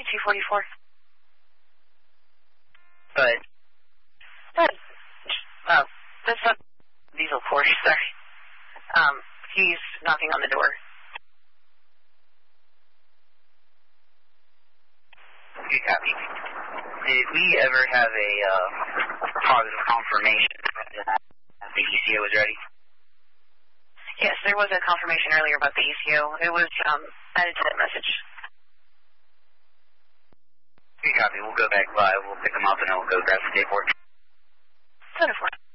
244. But, that's a diesel Porsche, sorry. He's knocking on the door. Good copy. Did we ever have a positive confirmation that the ECO was ready? Yes, there was a confirmation earlier about the ECO. It was added to that message. Good copy. We'll go back by. We'll pick them up and then we'll go grab the paperwork. 10-4.